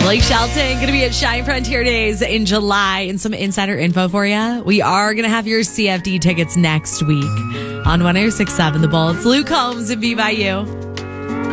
Blake Shelton going to be at Shine Frontier Days in July. And some insider info for you. We are going to have your CFD tickets next week on 106.7 The Bull. It's Luke Combs and Be By You.